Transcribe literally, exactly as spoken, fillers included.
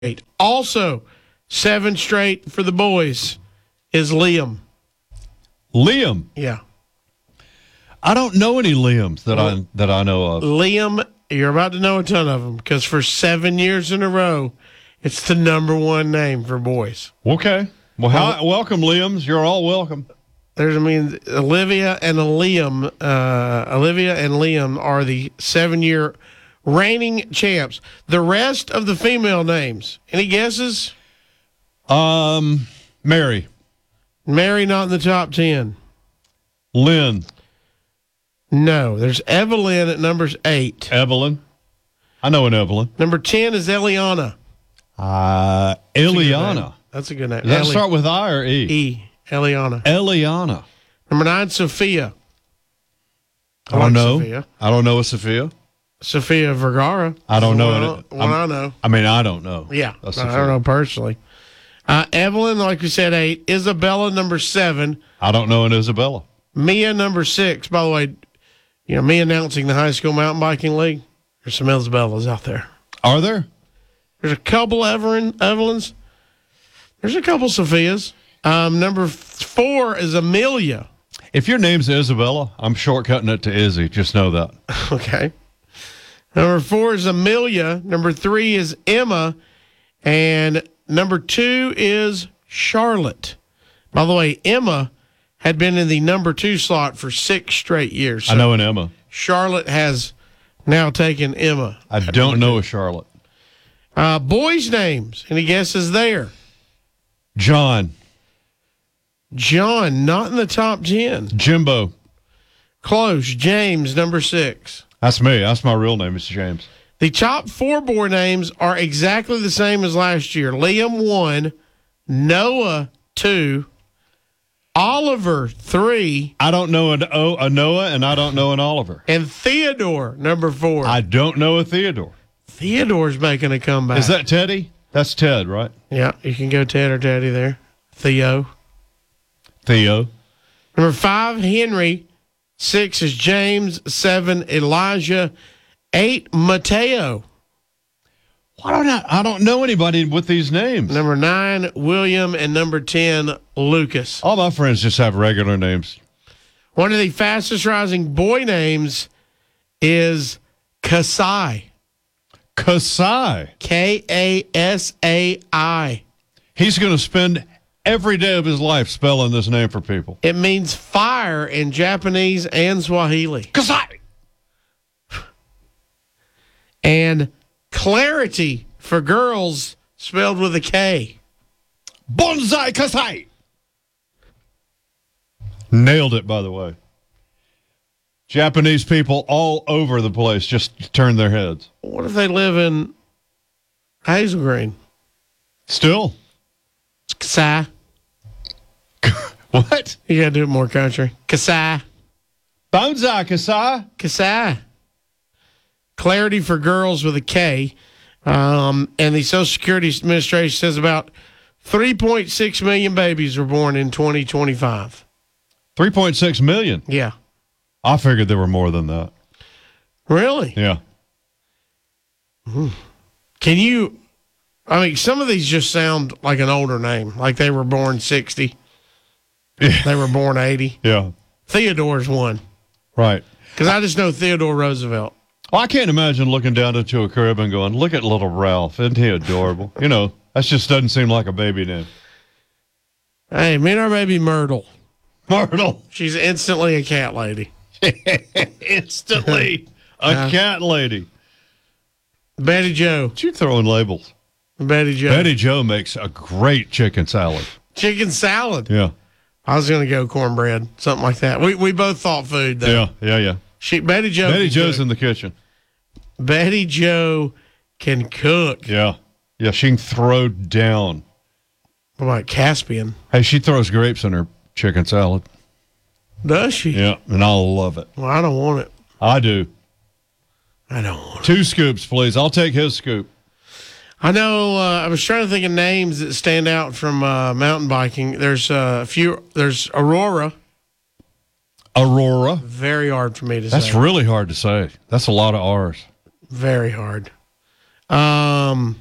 Also, seven straight for the boys is Liam. Liam. Yeah. I don't know any Liams that I that I know of. Liam, you're about to know a ton of them because for seven years in a row, it's the number one name for boys. Okay. Well, how, welcome, Liams. You're all welcome. There's, I mean, Olivia and Liam, uh, Olivia and Liam are the seven-year reigning champs. The rest of the female names, any guesses? Um, Mary. Mary not in the top ten. Lynn. No, there's Evelyn at numbers eight. Evelyn. I know an Evelyn. Number ten is Eliana. Uh, Eliana. That's a good name. Does that Eli- start with I or E? E. Eliana. Eliana. Number nine, Sophia. I, I don't like know. Sophia. I don't know a Sophia. Sophia Vergara. I don't know. One, it. one I know. I mean, I don't know. Yeah. That's I don't know personally. Uh, Evelyn, like we said, eight. Isabella, number seven. I don't know an Isabella. Mia, number six. By the way, you know, me announcing the high school mountain biking league. There's some Isabellas out there. Are there? There's a couple Evelyn, Evelyns. There's a couple Sophias. Um, number four is Amelia. If your name's Isabella, I'm shortcutting it to Izzy. Just know that. Okay. Number four is Amelia. Number three is Emma. And number two is Charlotte. By the way, Emma had been in the number two slot for six straight years. So I know an Emma. Charlotte has now taken Emma. I don't know a Charlotte. Uh, boys' names. Any guesses there? John. John, not in the top ten. Jimbo. Close. James, number six. That's me. That's my real name. It's James. The top four boy names are exactly the same as last year. Liam, one. Noah, two. Oliver, three. I don't know an o, a Noah, and I don't know an Oliver. And Theodore, number four. I don't know a Theodore. Theodore's making a comeback. Is that Teddy? That's Ted, right? Yeah, you can go Ted or Teddy there. Theo. Theo. Number five, Henry. Six is James. Seven, Elijah. Eight, Mateo. Why don't I? I don't know anybody with these names. Number nine, William. And number ten, Lucas. All my friends just have regular names. One of the fastest rising boy names is Kasai. Kasai. K A S A I. He's going to spend every day of his life spelling this name for people. It means fire in Japanese and Swahili. Kasai. And clarity for girls spelled with a K. Bonsai Kasai. Nailed it, by the way. Japanese people all over the place just turn their heads. What if they live in Hazel Green? Still. It's Kasai. What? You got to do it more country. Kasai. Bonsai Kasai. Kasai. Clarity for girls with a K. Um, and the Social Security Administration says about three point six million babies were born in twenty twenty-five. three point six million. Yeah. I figured there were more than that. Really? Yeah. Can you, I mean, some of these just sound like an older name, like they were born sixty. Yeah. They were born eighty. Yeah. Theodore's one. Right. Because I just know Theodore Roosevelt. Well, I can't imagine looking down into a crib and going, look at little Ralph. Isn't he adorable? You know, that just doesn't seem like a baby name. Hey, meet our baby Myrtle. Myrtle. She's instantly a cat lady. Instantly a Uh, cat lady. Betty Joe. What you throwing labels? Betty Joe. Betty Joe makes a great chicken salad. Chicken salad. Yeah. I was going to go cornbread, something like that. We we both thought food, though. Yeah, yeah, yeah. She, Betty Joe. Betty can Joe's cook. in the kitchen. Betty Joe can cook. Yeah. Yeah, she can throw down. What about Caspian? Hey, she throws grapes in her chicken salad. Does she? Yeah, and I love it. Well, I don't want it. I do. I don't want it. Two scoops, please. I'll take his scoop. I know. Uh, I was trying to think of names that stand out from uh, mountain biking. There's uh, a few. There's Aurora. Aurora. Very hard for me to That's say. really hard to say. That's a lot of R's. Very hard. Um,